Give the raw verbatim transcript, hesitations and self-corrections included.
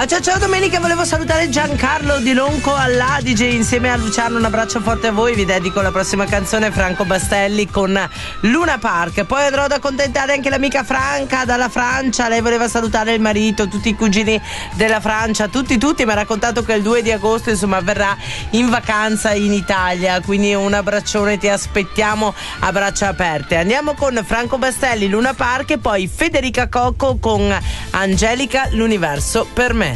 A ciao ciao domenica, volevo salutare Giancarlo Di Lonco all'Adige insieme a Luciano. Un abbraccio forte a voi, vi dedico la prossima canzone, Franco Bastelli con Luna Park. Poi andrò ad accontentare anche l'amica Franca dalla Francia, lei voleva salutare il marito, tutti i cugini della Francia, tutti tutti, mi ha raccontato che il due di agosto insomma verrà in vacanza in Italia, quindi un abbraccione, ti aspettiamo a braccia aperte. Andiamo con Franco Bastelli, Luna Park, e poi Federica Cocco con Angelica, l'universo per me.